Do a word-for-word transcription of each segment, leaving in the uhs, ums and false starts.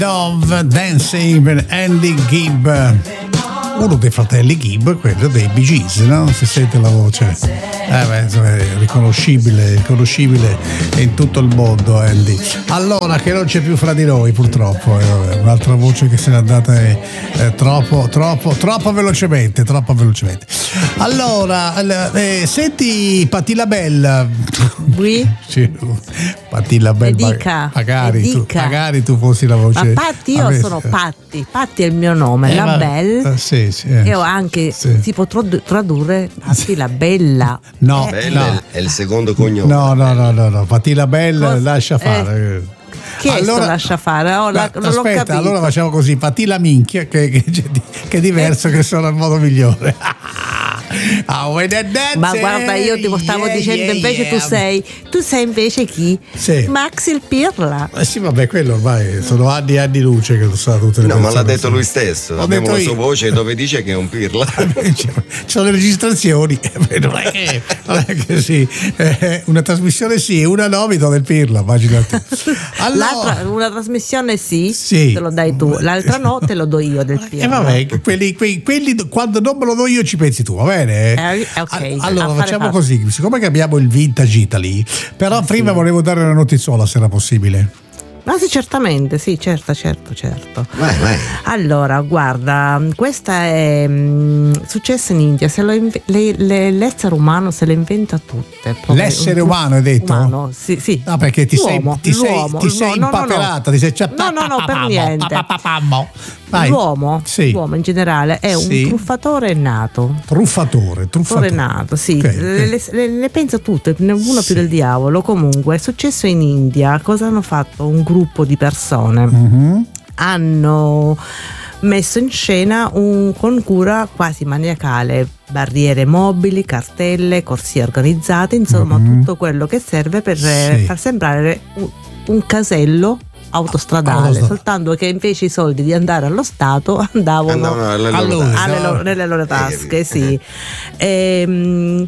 Dove Dancing per Andy Gibb, uno dei fratelli Gibb, quello dei Bee Gees, no? Si sente la voce, eh beh, insomma, è riconoscibile, riconoscibile in tutto il mondo, Andy. Allora, che non c'è più fra di noi, purtroppo, eh, un'altra voce che se n'è andata eh, eh, troppo, troppo, troppo velocemente, troppo velocemente. Allora, eh, senti Patti LaBelle. Oui. Sì, Patti LaBelle, dica, magari, tu, dica. magari tu fossi la voce. Ma Patti, io sono Patti, Patti è il mio nome, eh, LaBelle. Ma, eh, sì, sì, eh, e ho anche, sì. si può tradurre Patti la Bella. No, eh, Bella no. è il secondo cognome. No, no, no, no, no. Patti LaBelle, Cosa? lascia fare. Eh. Che allora, lascia fare? Oh, la, non l'ho aspetta, capito. allora facciamo così: Patti la minchia, che, che, che è diverso, che sono il modo migliore. Ma guarda, io ti stavo yeah, dicendo yeah, invece yeah. tu sei tu sei invece chi? Sì. Max il Pirla. Eh sì, vabbè, quello ormai sono anni e anni luce che lo sa tutte le no, ma l'ha detto così. Lui stesso. Ho abbiamo la sua io. voce dove dice che è un pirla. Ci sono le registrazioni, non è che, non è che sì, eh, una trasmissione sì, una no, mi do del pirla, immaginati. Allora, una trasmissione sì, sì, te lo dai tu, l'altra no, te lo do io del pirla. E eh vabbè, quelli, quelli, quelli quando non me lo do io ci pensi tu, va bene? Eh, okay. Allora facciamo parte. così, siccome che abbiamo il Vintage Italy, però ah, prima sì. volevo dare una notiziola se era possibile. Ma sì, certamente, sì, certo, certo, certo. Vai, vai. Allora, guarda, questa è mh, successa in India, se lo inve- le, le, l'essere umano se le inventa tutte. L'essere umano hai detto? Umano, sì, sì. No, perché ti l'uomo, sei, ti l'uomo, sei, ti sei no, impaperata, no, no. ti sei ciappata. No, no, no, per niente. Vai. L'uomo, sì. l'uomo in generale è un sì. truffatore nato. Truffatore, truffatore nato, sì. Okay, okay. Le, le, le pensa tutte, uno sì. più del diavolo. Comunque è successo in India. Cosa hanno fatto? Un gruppo di persone mm-hmm. hanno messo in scena un, con cura quasi maniacale barriere mobili, cartelle, corsie organizzate, insomma mm-hmm. tutto quello che serve per sì. far sembrare un, un casello autostradale, ah, soltanto che invece i soldi di andare allo Stato andavano no, no, alle loro, alle, alle loro, nelle loro tasche, eh, sì. E, mh,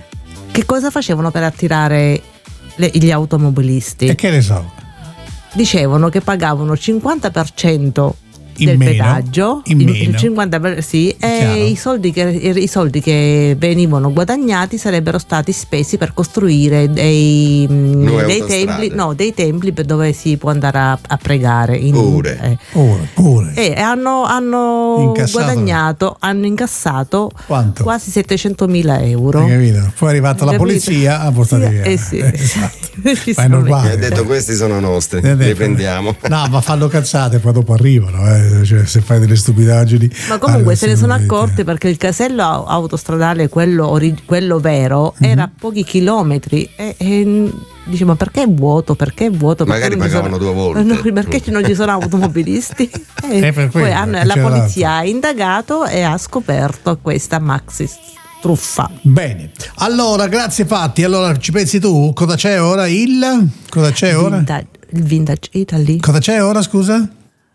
che cosa facevano per attirare le, gli automobilisti? E che ne so? Dicevano che pagavano cinquanta per cento in del meno, pedaggio, in il, meno. il cinquanta per cento sì, e i soldi, che, i soldi che venivano guadagnati sarebbero stati spesi per costruire dei, dei templi, no, dei templi per dove si può andare a, a pregare. In, pure. Eh. pure, pure. E hanno, hanno guadagnato, hanno incassato quanto? Quasi settecentomila euro. Hai capito? Poi è arrivata la polizia a portare via. Eh sì, esatto. Ma è normale. Ha detto questi sono nostri, li prendiamo. No, ma fanno cazzate, poi dopo arrivano, eh. Cioè, se fai delle stupidaggini. Ma comunque allora, se ne sono accorti perché il casello autostradale, quello, ori- quello vero, mm-hmm. era a pochi chilometri e, e dice, ma perché è vuoto? Perché è vuoto? Perché magari pagavano sono... due volte. No, perché non ci sono automobilisti? E per poi quello, hanno, la polizia ha indagato e ha scoperto questa maxi truffa. Bene, allora grazie Patti. Allora ci pensi tu? Cosa c'è ora? Il cosa c'è il ora? Vintage, il Vintage Italy. Cosa c'è ora, scusa?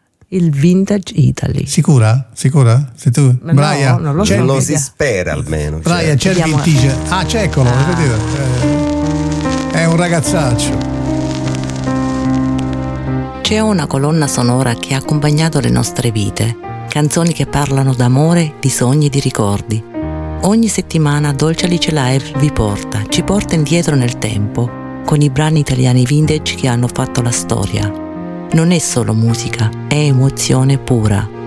Il Vintage Italy. Sicura? Sicura? Sei tu? No, Brian? non lo c'è so. Lo si spera almeno. Brian, c'è il vintage. Ah, c'è, eccolo, ah. È un ragazzaccio. C'è una colonna sonora che ha accompagnato le nostre vite, canzoni che parlano d'amore, di sogni e di ricordi. Ogni settimana Dolce Alice Live vi porta, ci porta indietro nel tempo, con i brani italiani vintage che hanno fatto la storia. Non è solo musica, è emozione pura.